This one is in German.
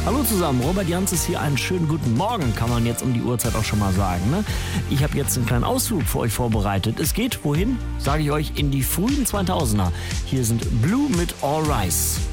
Hallo zusammen, Robert Jans ist hier. Einen schönen guten Morgen, kann man jetzt um die Uhrzeit auch schon mal sagen. Ne? Ich habe jetzt einen kleinen Ausflug für euch vorbereitet. Es geht, wohin? Sage ich euch, in die frühen 2000er. Hier sind Blue mit All Rise.